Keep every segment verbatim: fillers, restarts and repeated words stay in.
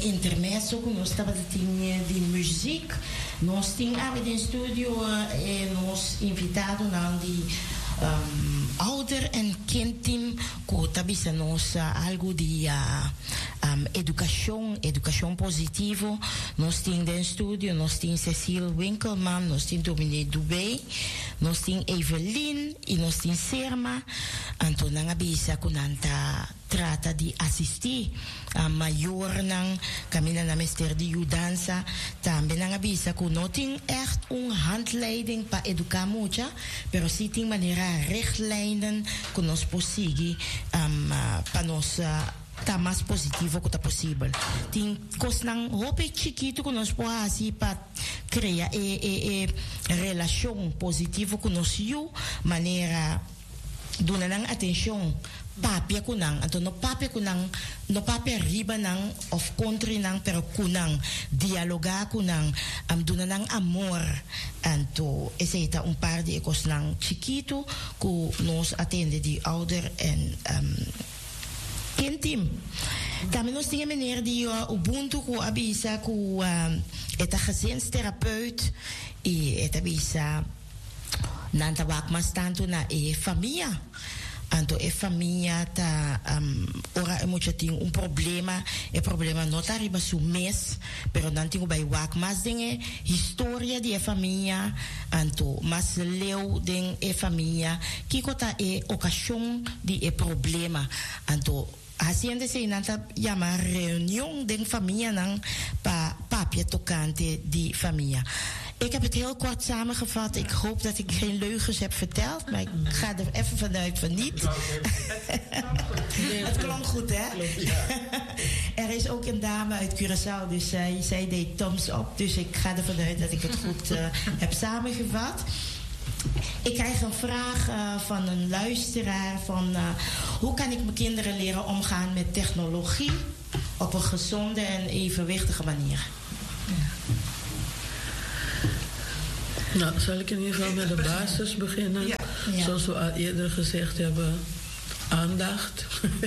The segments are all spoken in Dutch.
intermezzo con nos stava di di music nos ting ave in studio e nos invitado na di um, ouder en kindteam ko tabisa nos uh, algo di uh, um, educação educação positivo nos ting den studio nos ting Cecile Winkelman nos ting Dominique Dubé nos ting Evelyn e nos ting Serma anto nanga bisa kunanta trata di assistir a maior nang kami na mister di judanza tambe nanga bisa ku noting echt een handleiding pa educa mucha pero si ting manera richtlijnen ku nos posigi um, uh, pa nos uh, tá mais positivo que tá possível. Tem coisas não roupa chiquito que nós podemos assim para criar e, e, e relação positiva com nós you maneira dona nang atenção papia kunang anto no papia kunang no papia riba nang of country nang pero kunang dialoga kunang am dona nang amor anto esa un par de ecos nang chiquito ku nos atende di ouder en um, kindteam. Kami nos dingen meneer die uh, Ubuntu ku abisa ku uh, eta gezinstherapeut e eta abisa nanta wakmas tanto na e família. Anto e família ta um, ora é muito tem um problema e problema não tá riba su mes pero não tem by wakmas dinge história de e família anto mas leu den e família que cota e ocasião de e problema anto haciendo se nanta llama reunião de familie nang pa papje tocante die familie. Ik heb het heel kort samengevat. Ik hoop dat ik geen leugens heb verteld, maar ik ga er even vanuit van niet. Het klonk goed, hè? Er is ook een dame uit Curaçao, dus zij, zij deed thumbs up. Dus ik ga ervan uit dat ik het goed uh, heb samengevat. Ik krijg een vraag uh, van een luisteraar van uh, hoe kan ik mijn kinderen leren omgaan met technologie op een gezonde en evenwichtige manier? Ja. Nou, zal ik in ieder geval met de basis beginnen. Ja. Ja. Zoals we al eerder gezegd hebben, aandacht.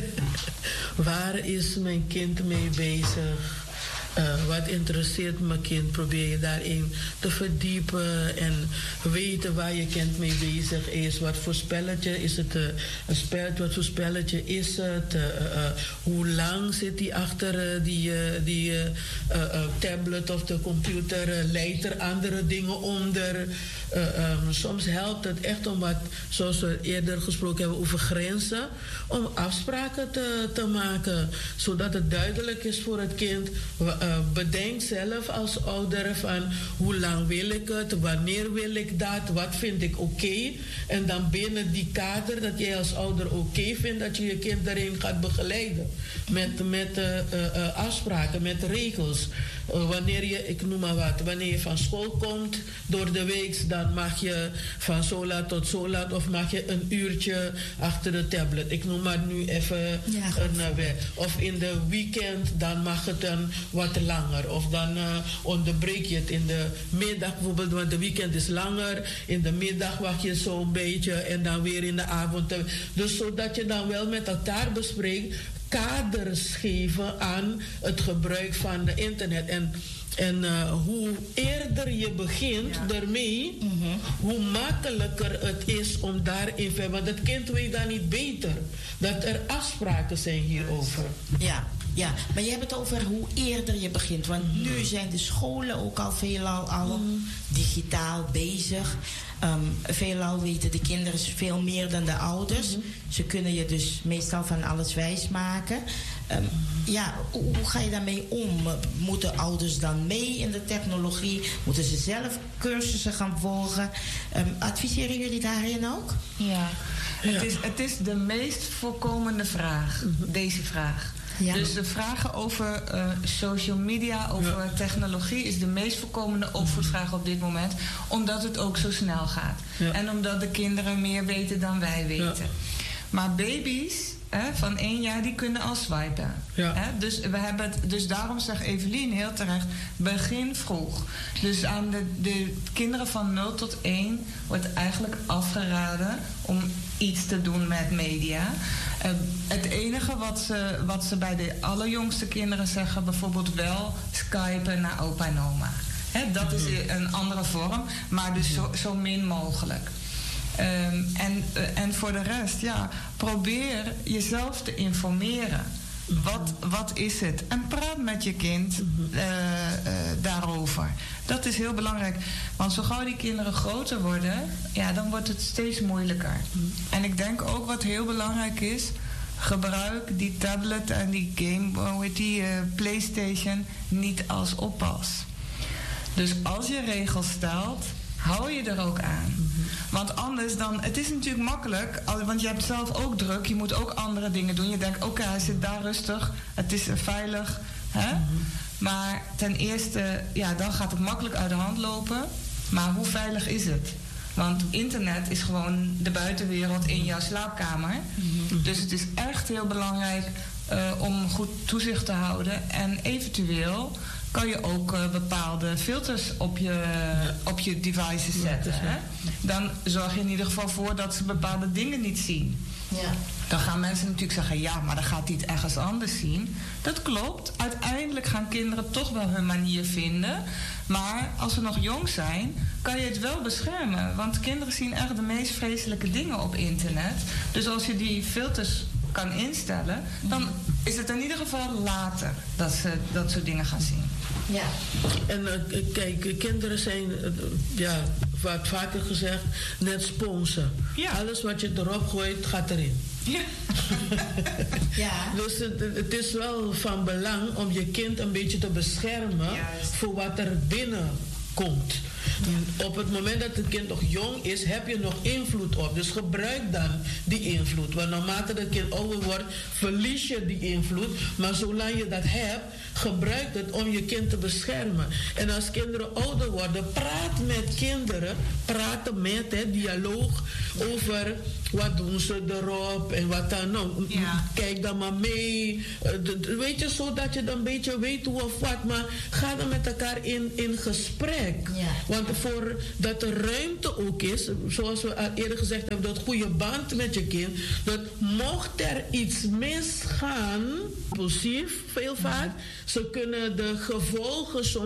Waar is mijn kind mee bezig? Uh, wat interesseert mijn kind? Probeer je daarin te verdiepen en weten waar je kind mee bezig is. Wat voor spelletje is het? Uh, een spel, wat voor spelletje is het? Uh, uh, hoe lang zit hij achter uh, die, uh, die uh, uh, tablet of de computer? Uh, leidt er andere dingen onder? Uh, um, soms helpt het echt om wat, zoals we eerder gesproken hebben over grenzen, om afspraken te, te maken, zodat het duidelijk is voor het kind. Uh, bedenk zelf als ouder van hoe lang wil ik het, wanneer wil ik dat, wat vind ik oké. Okay? En dan binnen die kader dat jij als ouder oké okay vindt, dat je je kind daarin gaat begeleiden. Met, met uh, uh, afspraken, met regels. Uh, wanneer je, ik noem maar wat, wanneer je van school komt door de week, dan mag je van zo laat tot zo laat of mag je een uurtje achter de tablet. Ik noem maar nu even ja, een uh, weg. Of in de weekend, dan mag het dan wat langer. Of dan uh, onderbreek je het in de middag bijvoorbeeld, want de weekend is langer. In de middag wacht je zo'n beetje en dan weer in de avond. Dus zodat je dan wel met elkaar bespreekt, kaders geven aan het gebruik van de internet. En, en uh, hoe eerder je begint ja. ermee, mm-hmm. hoe makkelijker het is om daarin te. Want het kind weet dan niet beter dat er afspraken zijn hierover. Ja. Ja, maar je hebt het over hoe eerder je begint. Want mm. nu zijn de scholen ook al veelal al mm. digitaal bezig. Um, veelal weten de kinderen veel meer dan de ouders. Mm-hmm. Ze kunnen je dus meestal van alles wijsmaken. Um, mm. Ja, hoe, hoe ga je daarmee om? Moeten ouders dan mee in de technologie? Moeten ze zelf cursussen gaan volgen? Um, adviseren jullie daarin ook? Ja, ja. Het, is, het is de meest voorkomende vraag, mm-hmm. deze vraag. Ja. Dus de vragen over uh, social media, over ja. technologie is de meest voorkomende opvoedvraag op dit moment. Omdat het ook zo snel gaat. Ja. En omdat de kinderen meer weten dan wij weten. Ja. Maar baby's hè, van één jaar, die kunnen al swipen. Ja. Hè? Dus, we hebben het, dus daarom zegt Evelien heel terecht, begin vroeg. Dus aan de, de kinderen van nul tot één wordt eigenlijk afgeraden om iets te doen met media. Uh, het enige wat ze, wat ze bij de allerjongste kinderen zeggen, bijvoorbeeld wel skypen naar opa en oma. Hè, dat is een andere vorm, maar dus zo, zo min mogelijk. Um, en, uh, en voor de rest, ja, probeer jezelf te informeren. Wat, wat is het? En praat met je kind uh, uh, daarover. Dat is heel belangrijk. Want zo gauw die kinderen groter worden, ja, dan wordt het steeds moeilijker. En ik denk ook wat heel belangrijk is, gebruik die tablet en die game, hoe heet die, uh, PlayStation niet als oppas. Dus als je regels stelt, hou je er ook aan. Mm-hmm. Want anders dan, het is natuurlijk makkelijk, want je hebt zelf ook druk, je moet ook andere dingen doen. Je denkt, oké, okay, hij zit daar rustig, het is veilig. Hè? Mm-hmm. Maar ten eerste, ja, dan gaat het makkelijk uit de hand lopen. Maar hoe veilig is het? Want internet is gewoon de buitenwereld in jouw slaapkamer. Mm-hmm. Dus het is echt heel belangrijk uh, om goed toezicht te houden. En eventueel kan je ook uh, bepaalde filters op je, ja. op je devices zetten. Ja, hè? Dan zorg je in ieder geval voor dat ze bepaalde dingen niet zien. Ja. Dan gaan mensen natuurlijk zeggen, ja, maar dan gaat hij het ergens anders zien. Dat klopt. Uiteindelijk gaan kinderen toch wel hun manier vinden. Maar als ze nog jong zijn, kan je het wel beschermen. Want kinderen zien echt de meest vreselijke dingen op internet. Dus als je die filters kan instellen, dan is het in ieder geval later dat ze dat soort dingen gaan zien. Ja. En uh, kijk, kinderen zijn, uh, ja, wat vaker gezegd, net sponsen. Ja. Alles wat je erop gooit, gaat erin. Ja. Ja. Dus het, het is wel van belang om je kind een beetje te beschermen. Juist. Voor wat er binnen komt. Ja. Op het moment dat het kind nog jong is, heb je nog invloed op. Dus gebruik dan die invloed. Want naarmate het kind ouder wordt, verlies je die invloed. Maar zolang je dat hebt, gebruik het om je kind te beschermen. En als kinderen ouder worden, praat met kinderen. Praten met, hè, dialoog over wat doen ze erop en wat dan. Nou, ja. Kijk dan maar mee. Uh, weet je, zodat je dan een beetje weet hoe of wat. Maar ga dan met elkaar in, in gesprek. Ja. Want voor dat er ruimte ook is, zoals we al eerder gezegd hebben, dat goede band met je kind, dat mocht er iets misgaan, impulsief veel vaak, ze kunnen de gevolgen soms